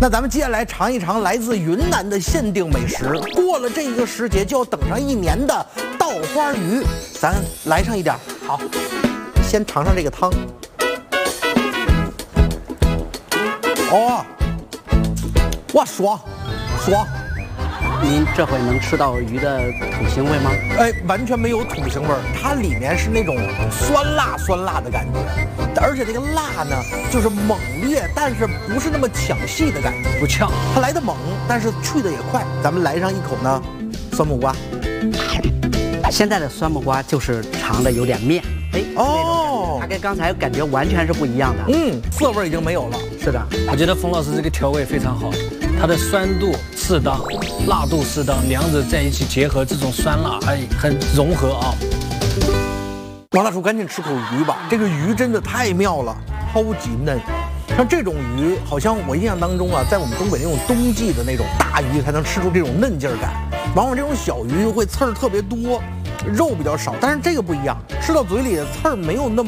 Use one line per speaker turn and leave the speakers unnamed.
那咱们接下来尝一尝来自云南的限定美食，过了这个时节就要等上1年的稻花鱼，咱来上一点。好，先尝尝这个汤。哦，哇，爽，爽！
您这回能吃到鱼的土腥味吗？
哎，完全没有土腥味儿，它里面是那种酸辣的感觉，而且这个辣呢，就是猛烈，但是不是那么抢戏的感觉，
不呛，
它来的猛，但是去的也快。咱们来上一口呢，酸木瓜。
现在的酸木瓜就是尝的有点面，哎，
哦，
它跟刚才感觉完全是不一样的。
涩味已经没有了。
是的，
我觉得冯老师这个调味非常好，它的酸度适当，辣度适当，两者在一起结合，这种酸辣还很融合啊。
王大叔，赶紧吃口鱼吧，这个鱼真的太妙了，超级嫩。像这种鱼，好像我印象当中啊，在我们东北那种冬季的那种大鱼才能吃出这种嫩劲儿感，往往这种小鱼会刺儿特别多，肉比较少，但是这个不一样，吃到嘴里的刺儿没有那么。